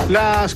Las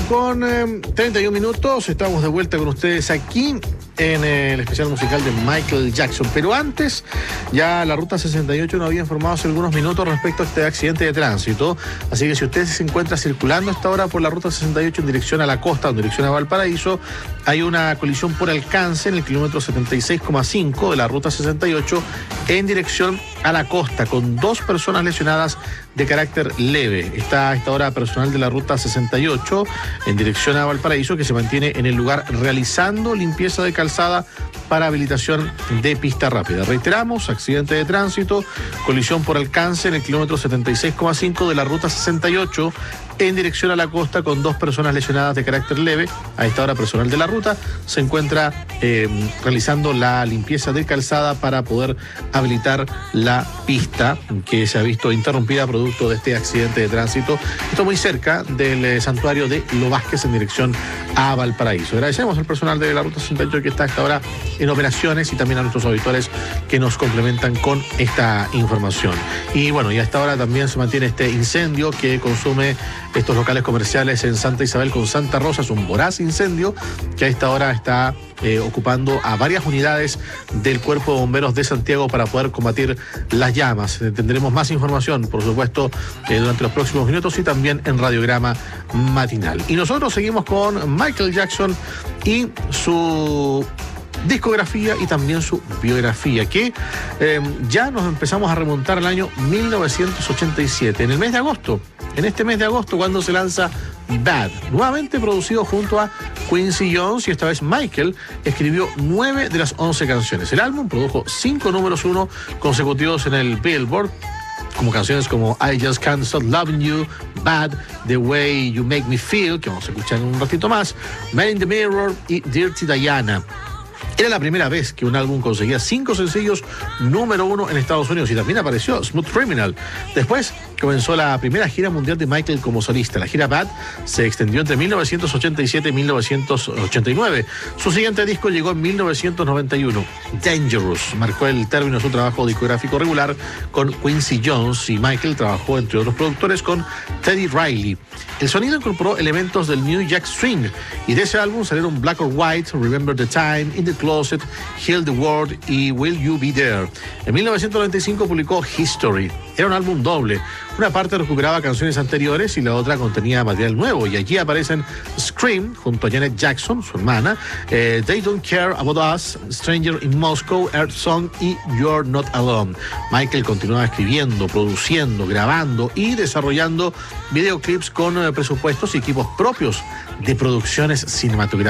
4:31, estamos de vuelta con ustedes aquí en el especial musical de Michael Jackson. Pero antes, ya la Ruta 68 nos había informado hace algunos minutos respecto a este accidente de tránsito. Así que si usted se encuentra circulando a esta hora por la Ruta 68 en dirección a la costa, en dirección a Valparaíso, hay una colisión por alcance en el kilómetro 76,5 de la Ruta 68 en dirección a la costa, con 2 personas lesionadas de carácter leve. Está a esta hora personal de la Ruta 68 en dirección a Valparaíso, que se mantiene en el lugar realizando limpieza de calzada para habilitación de pista rápida. Reiteramos, accidente de tránsito, colisión por alcance en el kilómetro 76,5 de la Ruta 68 en dirección a la costa, con 2 personas lesionadas de carácter leve. A esta hora personal de la ruta se encuentra realizando la limpieza de calzada para poder habilitar la pista que se ha visto interrumpida producto de este accidente de tránsito. Esto muy cerca del santuario de Lo Vázquez en dirección a Valparaíso. Agradecemos al personal de la Ruta 68 que está a esta hora en operaciones y también a nuestros auditores que nos complementan con esta información. Y bueno, y a esta hora también se mantiene este incendio que consume estos locales comerciales en Santa Isabel con Santa Rosa. Es un voraz incendio que a esta hora está ocupando a varias unidades del Cuerpo de Bomberos de Santiago para poder combatir las llamas. Tendremos más información, por supuesto, durante los próximos minutos y también en Radiograma Matinal. Y nosotros seguimos con Michael Jackson y su discografía y también su biografía, que ya nos empezamos a remontar al año 1987, en el mes de agosto, en este mes de agosto, cuando se lanza Bad, nuevamente producido junto a Quincy Jones, y esta vez Michael escribió 9 de las 11 canciones. El álbum produjo 5 números 1 consecutivos en el Billboard, como canciones como I Just Can't Stop Loving You, Bad, The Way You Make Me Feel, que vamos a escuchar en un ratito más, Man in the Mirror y Dirty Diana. Era la primera vez que un álbum conseguía 5 sencillos número 1 en Estados Unidos, y también apareció Smooth Criminal. Después comenzó la primera gira mundial de Michael como solista. La gira Bad se extendió entre 1987 y 1989. Su siguiente disco llegó en 1991. Dangerous marcó el término de su trabajo discográfico regular con Quincy Jones, y Michael trabajó, entre otros productores, con Teddy Riley. El sonido incorporó elementos del New Jack Swing, y de ese álbum salieron Black or White, Remember the Time, In the Closet, Heal the World y Will You Be There. En 1995 publicó History. Era un álbum doble. Una parte recuperaba canciones anteriores y la otra contenía material nuevo, y allí aparecen Scream junto a Janet Jackson, su hermana, They Don't Care About Us, Stranger in Moscow, Earth Song y You're Not Alone. Michael continuaba escribiendo, produciendo, grabando y desarrollando videoclips con presupuestos y equipos propios de producciones cinematográficas.